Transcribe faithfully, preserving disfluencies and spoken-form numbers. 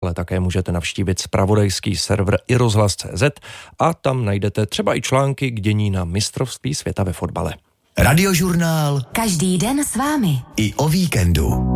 ale také můžete navštívit zpravodajský server i rozhlas tečka cé zet a tam najdete třeba i články k dění na mistrovství světa ve fotbale. Radiožurnál. Každý den s vámi. I o víkendu.